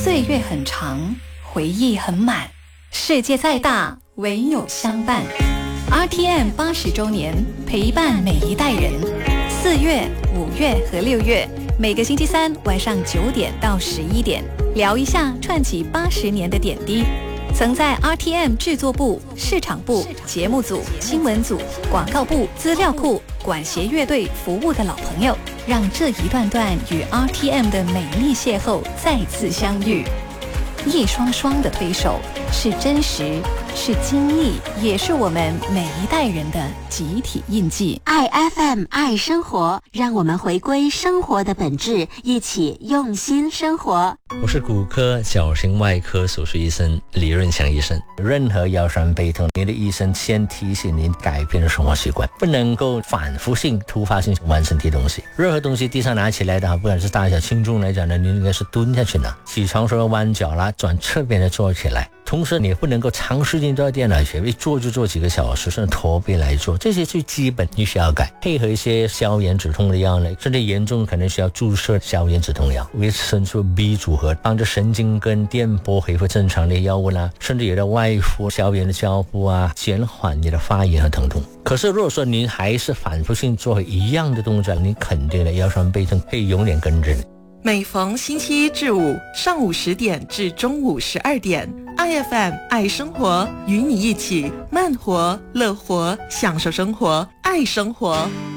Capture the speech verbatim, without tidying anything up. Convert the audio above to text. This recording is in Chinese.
岁月很长，回忆很满，世界再大，唯有相伴。R T M 八十周年，陪伴每一代人。四月、五月和六月，每个星期三晚上九点到十一点，聊一下串起八十年的点滴。曾在 R T M 制作部、市场部、节目组、新闻组、广告部、资料库、管弦乐队服务的老朋友，让这一段段与 R T M 的美丽邂逅再次相遇。一双双的推手，是真实，是经历，也是我们每一代人的集体印记。 爱 F M 爱生活，让我们回归生活的本质，一起用心生活。 我是骨科矫形外科手术医生李润祥医生。任何腰酸背痛，您的医生先提醒您改变生活习惯，不能够反复性、突发性玩身体东西。任何东西地上拿起来的，不管是大小轻重来讲呢，您应该是蹲下去拿。起床时候弯脚啦，转侧边的坐起来。同时你不能够长时间坐在电脑前，一坐就坐几个小时，甚至驼背来做，这些最基本你需要改。配合一些消炎止痛的药呢，甚至严重可能需要注射消炎止痛药，维生素 B 组合，帮助神经跟电波恢复正常的药物啦，甚至有的外敷消炎的胶布啊，减缓你的发炎和疼痛。可是如果说您还是反复性做一样的动作，你肯定的腰酸背痛会永远跟着你。 每逢星期一至五上午十点至中午十二点， I F M 爱生活，与你一起慢活乐活，享受生活，爱生活。